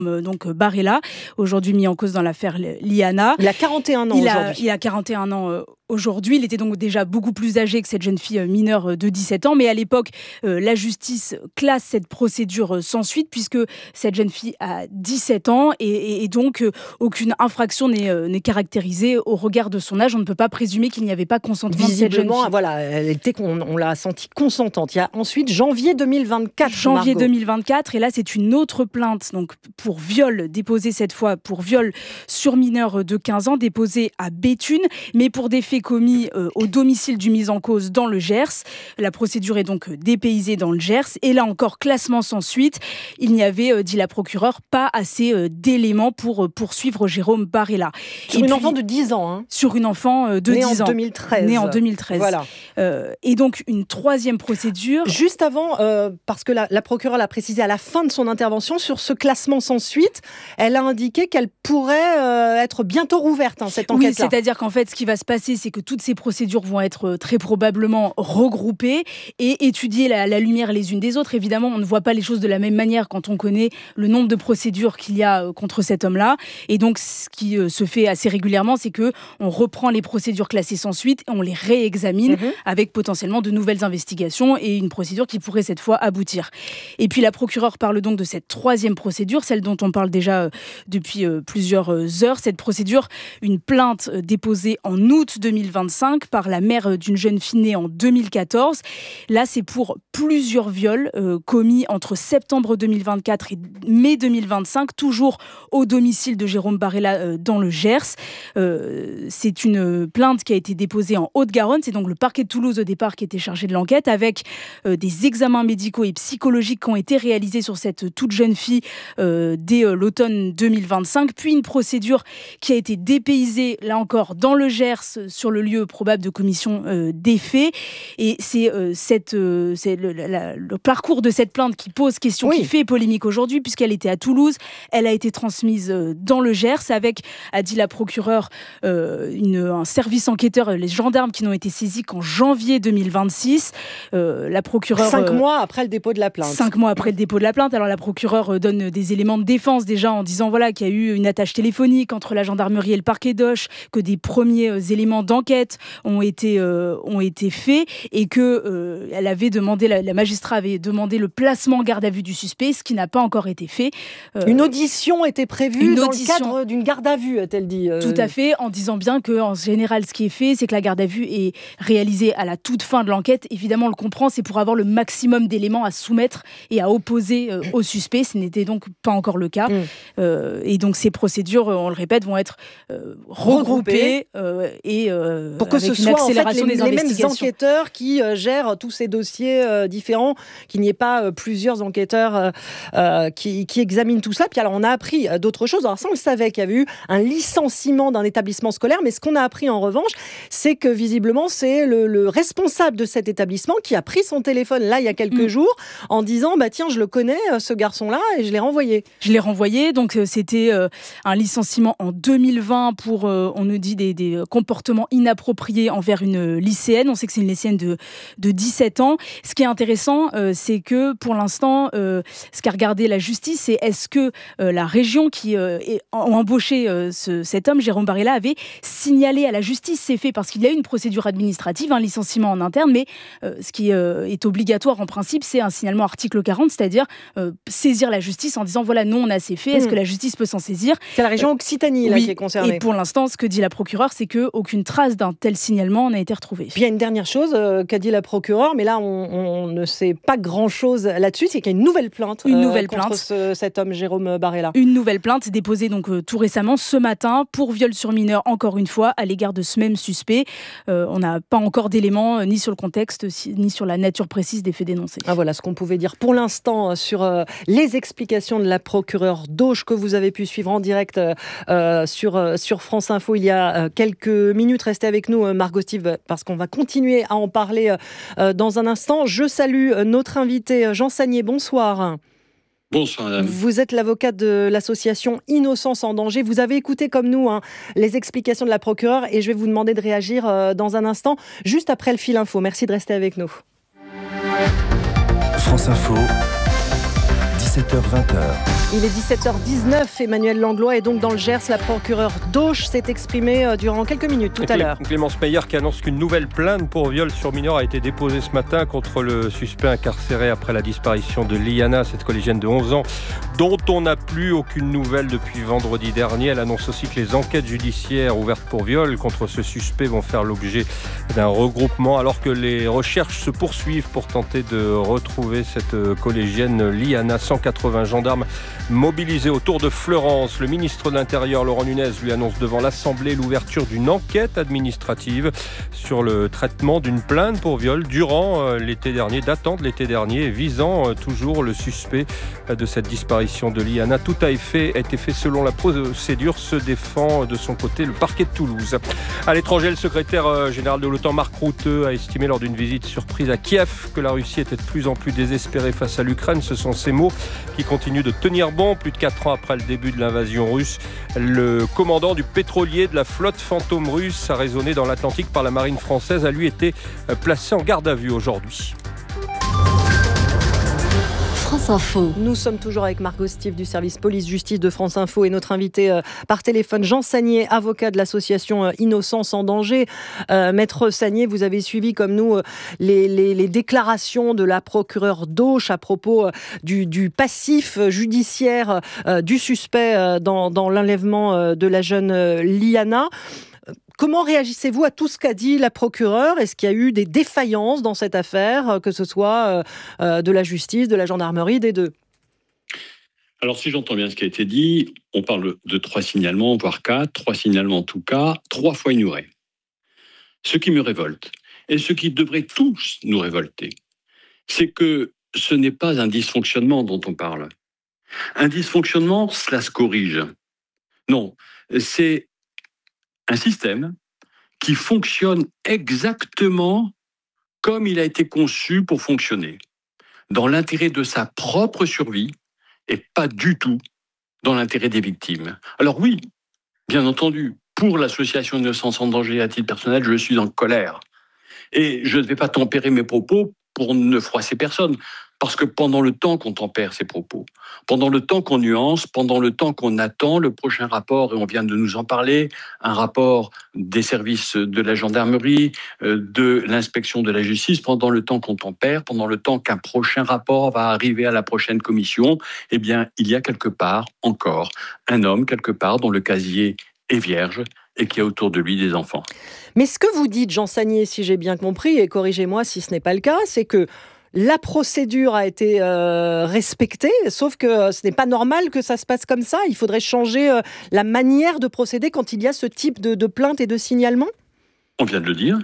Donc Barela, aujourd'hui mis en cause dans l'affaire Liana. Il a 41 ans aujourd'hui. Il a 41 ans aujourd'hui. Il était donc déjà beaucoup plus âgé que cette jeune fille mineure de 17 ans. Mais à l'époque, la justice classe cette procédure sans suite puisque cette jeune fille a 17 ans et donc aucune infraction n'est caractérisée au regard de son âge. On ne peut pas présumer qu'il n'y avait pas consentement de cette jeune fille. Voilà, on l'a sentie consentante. Il y a ensuite janvier 2024. Janvier 2024. Et là, c'est une autre plainte donc pour viol, déposée cette fois pour viol sur mineur de 15 ans, déposée à Béthune, mais pour des faits commis au domicile du mis en cause dans le Gers. La procédure est donc dépaysée dans le Gers. Et là encore, classement sans suite. Il n'y avait, dit la procureure, pas assez d'éléments pour poursuivre Jérôme Barela. Sur une enfant de 10 ans. Hein. Sur une enfant de 10 ans. Née en 2013. Voilà. Et donc, une troisième procédure. Juste avant, parce que la procureure l'a précisé à la fin de son intervention, sur ce classement sans suite, elle a indiqué qu'elle pourrait être bientôt rouverte, cette enquête-là. Oui, c'est-à-dire qu'en fait, ce qui va se passer, c'est que toutes ces procédures vont être très probablement regroupées et étudiées à la lumière les unes des autres. Évidemment, on ne voit pas les choses de la même manière quand on connaît le nombre de procédures qu'il y a contre cet homme-là. Et donc, ce qui se fait assez régulièrement, c'est qu'on reprend les procédures classées sans suite et on les réexamine avec potentiellement de nouvelles investigations et une procédure qui pourrait cette fois aboutir. Et puis, la procureure parle donc de cette troisième procédure, celle dont on parle déjà depuis plusieurs heures. Cette procédure, une plainte déposée en août 2025 par la mère d'une jeune fille née en 2014. Là, c'est pour plusieurs viols commis entre septembre 2024 et mai 2025, toujours au domicile de Jérôme Barela dans le Gers. C'est une plainte qui a été déposée en Haute-Garonne. C'est donc le parquet de Toulouse au départ qui était chargé de l'enquête, avec des examens médicaux et psychologiques qui ont été réalisés sur cette toute jeune fille dès l'automne 2025, puis une procédure qui a été dépaysée, là encore, dans le Gers, sur le lieu probable de commission des faits. Et c'est le parcours de cette plainte qui pose question, qui fait polémique aujourd'hui, puisqu'elle était à Toulouse, elle a été transmise dans le Gers, avec, a dit la procureure, un service enquêteur, les gendarmes qui n'ont été saisis qu'en janvier 2026. La procureure... 5 mois après le dépôt de la plainte. 5 mois après le dépôt de la plainte. Alors la procureure donne des éléments de défense déjà en disant qu'il y a eu une attache téléphonique entre la gendarmerie et le parquet d'Auch, que des premiers éléments d'enquête ont été faits et que la magistrat avait demandé le placement en garde à vue du suspect, ce qui n'a pas encore été fait. Une audition était prévue le cadre d'une garde à vue, a-t-elle dit. Tout à fait, en disant bien qu'en général, ce qui est fait, c'est que la garde à vue est réalisée à la toute fin de l'enquête. Évidemment, on le comprend, c'est pour avoir le maximum d'éléments à soumettre et à opposer au suspect. Ce n'était donc pas encore le cas. Et donc, ces procédures, on le répète, vont être regroupées pour que ce soit les mêmes enquêteurs qui gèrent tous ces dossiers différents, qu'il n'y ait pas plusieurs enquêteurs qui examinent tout ça. Puis alors, on a appris d'autres choses. Alors ça, on le savait qu'il y avait eu un licenciement d'un établissement scolaire, mais ce qu'on a appris en revanche, c'est que visiblement, c'est le responsable de cet établissement qui a pris son téléphone là il y a quelques jours en disant tiens, je le connais, ce garçon-là, et je l'ai renvoyé. Donc c'était un licenciement en 2020 pour, on nous dit, des comportements inappropriés envers une lycéenne. On sait que c'est une lycéenne de 17 ans. Ce qui est intéressant, c'est que pour l'instant, ce qu'a regardé la justice, c'est est-ce que la région qui a embauché cet homme, Jérôme Barela, avait signalé à la justice ces faits, parce qu'il y a une procédure administrative, un licenciement en interne, mais ce qui est obligatoire en principe, c'est un signalement article 40, c'est-à-dire saisir la justice en disant nous on a ces faits, est-ce que la justice peut s'en saisir ? C'est la région Occitanie qui est concernée. Et pour l'instant, ce que dit la procureure, c'est qu'aucune trace d'un tel signalement n'a été retrouvée. Puis il y a une dernière chose qu'a dit la procureure, mais là on ne sait pas grand-chose là-dessus, c'est qu'il y a une nouvelle plainte contre cet homme, Jérôme Barela. Une nouvelle plainte déposée donc tout récemment, ce matin, pour viol sur mineur, encore une fois, à l'égard de ce même suspect. On n'a pas encore d'éléments, ni sur le contexte, ni sur la nature précise des faits dénoncés. Voilà ce qu'on pouvait dire pour l'instant sur les explications de la procureure d'Auch que vous avez pu suivre en direct sur France Info il y a quelques minutes. Restez avec nous, Margot Steve, parce qu'on va continuer à en parler dans un instant. Je salue notre invité Jean Sagnier. Bonsoir. Bonsoir madame. Vous êtes l'avocat de l'association Innocence en danger. Vous avez écouté comme nous les explications de la procureure et je vais vous demander de réagir dans un instant, juste après le fil info. Merci de rester avec nous. France Info, 17h-20h. Il est 17h19, Emmanuel Langlois est donc dans le Gers. La procureure d'Auch s'est exprimée durant quelques minutes tout à l'heure. Clémence Meyer qui annonce qu'une nouvelle plainte pour viol sur mineur a été déposée ce matin contre le suspect incarcéré après la disparition de Liana, cette collégienne de 11 ans, dont on n'a plus aucune nouvelle depuis vendredi dernier. Elle annonce aussi que les enquêtes judiciaires ouvertes pour viol contre ce suspect vont faire l'objet d'un regroupement, alors que les recherches se poursuivent pour tenter de retrouver cette collégienne Liana. 180 gendarmes mobilisé autour de Fleurance. Le ministre de l'Intérieur, Laurent Nunez, lui annonce devant l'Assemblée l'ouverture d'une enquête administrative sur le traitement d'une plainte pour viol datant de l'été dernier, visant toujours le suspect de cette disparition de Liana. Tout a été fait selon la procédure, se défend de son côté le parquet de Toulouse. À l'étranger, le secrétaire général de l'OTAN, Mark Rutte, a estimé lors d'une visite surprise à Kiev que la Russie était de plus en plus désespérée face à l'Ukraine. Ce sont ces mots qui continuent de tenir bon. Plus de 4 ans après le début de l'invasion russe, le commandant du pétrolier de la flotte fantôme russe, arraisonné dans l'Atlantique par la marine française, a lui été placé en garde à vue aujourd'hui. France Info. Nous sommes toujours avec Margot Stif du service police-justice de France Info et notre invité par téléphone, Jean Sagnier, avocat de l'association Innocence en danger. Maître Sagnier, vous avez suivi comme nous les déclarations de la procureure d'Auch à propos du passif judiciaire du suspect dans l'enlèvement de la jeune Liana. Comment réagissez-vous à tout ce qu'a dit la procureure ? Est-ce qu'il y a eu des défaillances dans cette affaire, que ce soit de la justice, de la gendarmerie, des deux ? Alors, si j'entends bien ce qui a été dit, on parle de 3 signalements, voire 4, 3 signalements en tout cas, 3 fois ignorés. Ce qui me révolte, et ce qui devrait tous nous révolter, c'est que ce n'est pas un dysfonctionnement dont on parle. Un dysfonctionnement, cela se corrige. Non, c'est un système qui fonctionne exactement comme il a été conçu pour fonctionner, dans l'intérêt de sa propre survie et pas du tout dans l'intérêt des victimes. Alors oui, bien entendu, pour l'association Innocence en danger à titre personnel, je suis en colère. Et je ne vais pas tempérer mes propos pour ne froisser personne. Parce que pendant le temps qu'on tempère ses propos, pendant le temps qu'on nuance, pendant le temps qu'on attend le prochain rapport, et on vient de nous en parler, un rapport des services de la gendarmerie, de l'inspection de la justice, pendant le temps qu'on tempère, pendant le temps qu'un prochain rapport va arriver à la prochaine commission, eh bien, il y a quelque part encore un homme, quelque part, dont le casier est vierge et qui a autour de lui des enfants. Mais ce que vous dites, Jean Sagnier, si j'ai bien compris, et corrigez-moi si ce n'est pas le cas, c'est que la procédure a été respectée, sauf que ce n'est pas normal que ça se passe comme ça. Il faudrait changer la manière de procéder quand il y a ce type de plainte et de signalement ? On vient de le dire.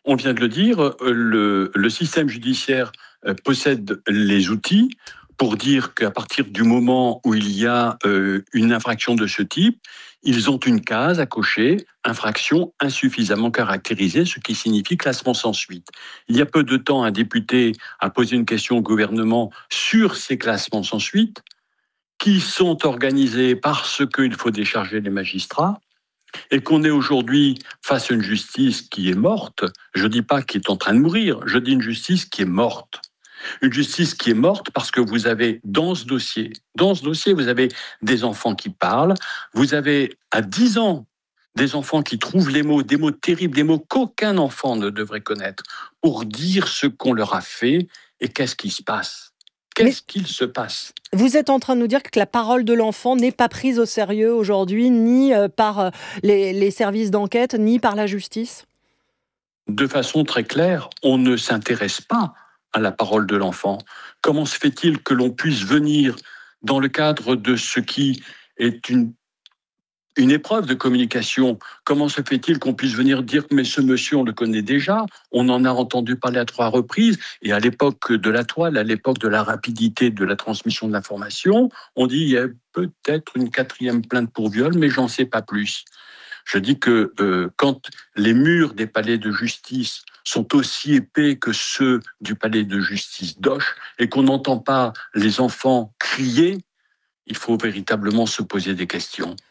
Le système judiciaire possède les outils pour dire qu'à partir du moment où il y a une infraction de ce type, ils ont une case à cocher, infraction insuffisamment caractérisée, ce qui signifie classement sans suite. Il y a peu de temps, un député a posé une question au gouvernement sur ces classements sans suite, qui sont organisés parce qu'il faut décharger les magistrats, et qu'on est aujourd'hui face à une justice qui est morte. Je ne dis pas qui est en train de mourir, je dis une justice qui est morte. Une justice qui est morte parce que vous avez dans ce dossier, vous avez des enfants qui parlent, vous avez à 10 ans des enfants qui trouvent des mots terribles, des mots qu'aucun enfant ne devrait connaître, pour dire ce qu'on leur a fait et qu'est-ce qui se passe. Qu'est-ce qu'il se passe ? Vous êtes en train de nous dire que la parole de l'enfant n'est pas prise au sérieux aujourd'hui, ni par les services d'enquête, ni par la justice ? De façon très claire, on ne s'intéresse pas à la parole de l'enfant. Comment se fait-il que l'on puisse venir dans le cadre de ce qui est une épreuve de communication, comment se fait-il qu'on puisse venir dire « mais ce monsieur, on le connaît déjà, on en a entendu parler à 3 reprises » et à l'époque de la toile, à l'époque de la rapidité de la transmission de l'information, on dit « il y a peut-être une 4e plainte pour viol, mais j'en sais pas plus ». Je dis que quand les murs des palais de justice sont aussi épais que ceux du palais de justice d'Auch et qu'on n'entend pas les enfants crier, il faut véritablement se poser des questions.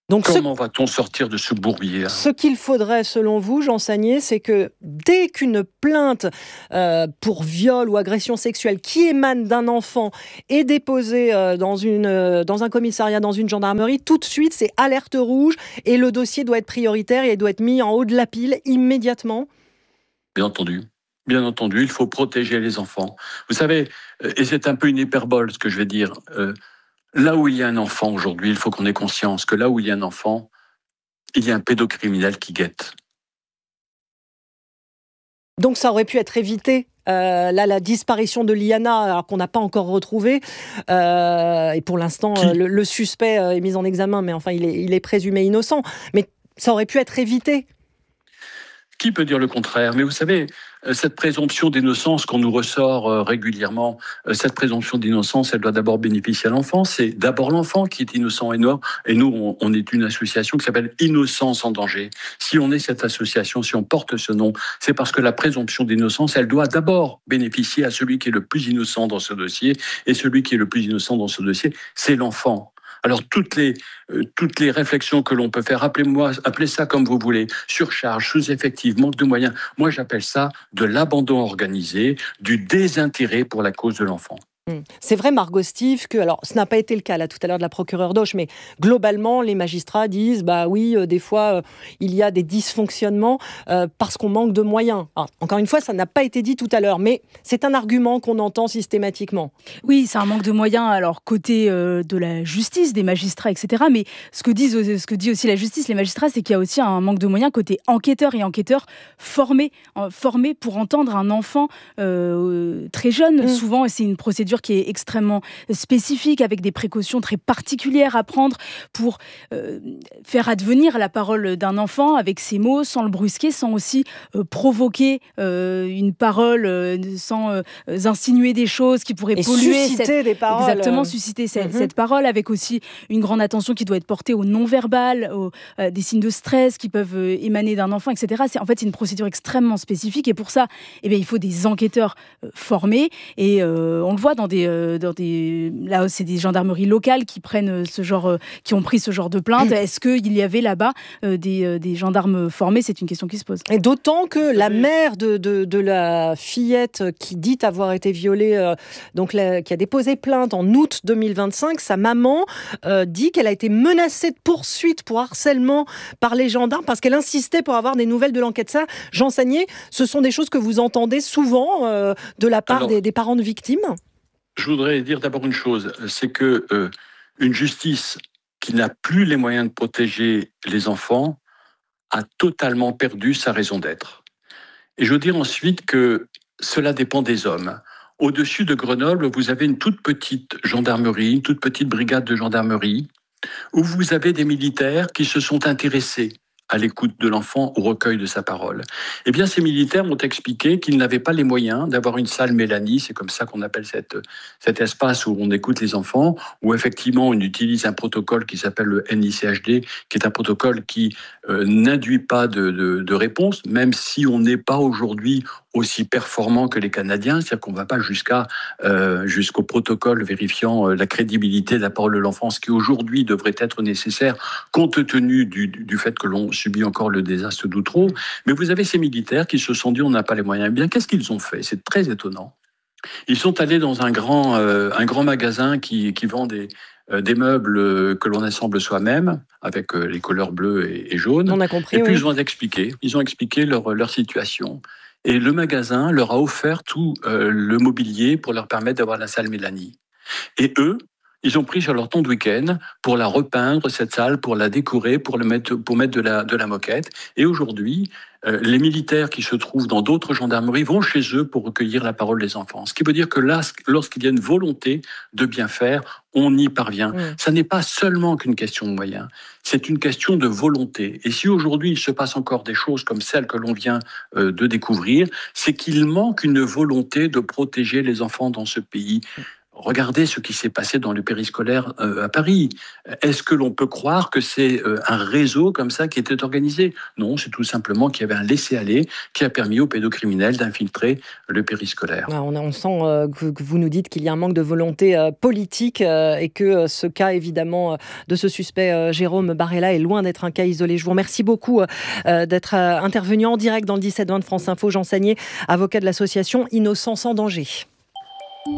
Donc comment va-t-on sortir de ce bourbier ? Ce qu'il faudrait, selon vous, Jean Sagnier, c'est que dès qu'une plainte pour viol ou agression sexuelle qui émane d'un enfant est déposée dans un commissariat, dans une gendarmerie, tout de suite, c'est alerte rouge et le dossier doit être prioritaire et doit être mis en haut de la pile immédiatement. Bien entendu, il faut protéger les enfants. Vous savez, et c'est un peu une hyperbole ce que je vais dire, là où il y a un enfant aujourd'hui, il faut qu'on ait conscience que là où il y a un enfant, il y a un pédocriminel qui guette. Donc ça aurait pu être évité. La disparition de Liana, alors qu'on n'a pas encore retrouvé, et pour l'instant, le suspect est mis en examen, mais enfin, il est présumé innocent. Mais ça aurait pu être évité. Qui peut dire le contraire ? Mais vous savez, cette présomption d'innocence qu'on nous ressort régulièrement, cette présomption d'innocence, elle doit d'abord bénéficier à l'enfant. C'est d'abord l'enfant qui est innocent. Et nous, on est une association qui s'appelle Innocence en danger. Si on est cette association, si on porte ce nom, c'est parce que la présomption d'innocence, elle doit d'abord bénéficier à celui qui est le plus innocent dans ce dossier. Et celui qui est le plus innocent dans ce dossier, c'est l'enfant. Alors toutes les réflexions que l'on peut faire, appelez ça comme vous voulez, surcharge, sous-effectif, manque de moyens, moi j'appelle ça de l'abandon organisé, du désintérêt pour la cause de l'enfant. C'est vrai, Margot Steve, que, alors ce n'a pas été le cas là tout à l'heure de la procureure d'Auch, mais globalement les magistrats disent des fois il y a des dysfonctionnements parce qu'on manque de moyens. Alors, encore une fois, ça n'a pas été dit tout à l'heure, mais c'est un argument qu'on entend systématiquement. Oui, c'est un manque de moyens, alors côté de la justice, des magistrats, etc. Mais ce que dit aussi la justice, les magistrats, c'est qu'il y a aussi un manque de moyens côté enquêteurs et enquêteurs formés pour entendre un enfant très jeune. Souvent, c'est une procédure qui est extrêmement spécifique, avec des précautions très particulières à prendre pour faire advenir la parole d'un enfant avec ses mots, sans le brusquer, sans aussi provoquer une parole, sans insinuer des choses qui pourraient polluer. Susciter des paroles. Exactement, susciter cette parole, avec aussi une grande attention qui doit être portée au non-verbal, des signes de stress qui peuvent émaner d'un enfant, etc. C'est une procédure extrêmement spécifique, et pour ça, il faut des enquêteurs formés, et on le voit là, c'est des gendarmeries locales qui ont pris ce genre de plainte. Est-ce qu'il y avait là-bas des gendarmes formés ? C'est une question qui se pose. Et d'autant que la mère de la fillette qui dit avoir été violée, qui a déposé plainte en août 2025, sa maman dit qu'elle a été menacée de poursuite pour harcèlement par les gendarmes parce qu'elle insistait pour avoir des nouvelles de l'enquête. Ça, Jean Sagnier, ce sont des choses que vous entendez souvent de la part des parents de victimes ? Je voudrais dire d'abord une chose, c'est que une justice qui n'a plus les moyens de protéger les enfants a totalement perdu sa raison d'être. Et je veux dire ensuite que cela dépend des hommes. Au-dessus de Grenoble, vous avez une toute petite gendarmerie, une toute petite brigade de gendarmerie, où vous avez des militaires qui se sont intéressés à l'écoute de l'enfant, au recueil de sa parole. Eh bien, ces militaires m'ont expliqué qu'ils n'avaient pas les moyens d'avoir une salle Mélanie, c'est comme ça qu'on appelle cet espace où on écoute les enfants, où effectivement on utilise un protocole qui s'appelle le NICHD, qui est un protocole qui n'induit pas de réponse, même si on n'est pas aujourd'hui aussi performant que les Canadiens, c'est-à-dire qu'on ne va pas jusqu'au protocole vérifiant la crédibilité de la parole de l'enfant, ce qui aujourd'hui devrait être nécessaire compte tenu du fait que l'on subit encore le désastre d'Outreau. Mais vous avez ces militaires qui se sont dit on n'a pas les moyens. Eh bien, qu'est-ce qu'ils ont fait ? C'est très étonnant. Ils sont allés dans un grand magasin qui vend des meubles que l'on assemble soi-même, avec les couleurs bleues et jaunes. On a compris, et puis oui. ils ont expliqué leur situation. Et le magasin leur a offert tout le mobilier pour leur permettre d'avoir la salle Mélanie. Et eux, ils ont pris sur leur temps de week-end pour la repeindre, cette salle, pour la décorer, pour mettre de la moquette. Et aujourd'hui, les militaires qui se trouvent dans d'autres gendarmeries vont chez eux pour recueillir la parole des enfants. Ce qui veut dire que là, lorsqu'il y a une volonté de bien faire, on y parvient. Ça n'est pas seulement qu'une question de moyens, c'est une question de volonté. Et si aujourd'hui il se passe encore des choses comme celles que l'on vient de découvrir, c'est qu'il manque une volonté de protéger les enfants dans ce pays. Regardez ce qui s'est passé dans le périscolaire à Paris. Est-ce que l'on peut croire que c'est un réseau comme ça qui était organisé ? Non, c'est tout simplement qu'il y avait un laisser-aller qui a permis aux pédocriminels d'infiltrer le périscolaire. On sent que vous nous dites qu'il y a un manque de volonté politique et que ce cas, évidemment, de ce suspect Jérôme Barella est loin d'être un cas isolé. Je vous remercie beaucoup d'être intervenu en direct dans le 17-20 de France Info. Jean Sagnier, avocat de l'association Innocents sans danger.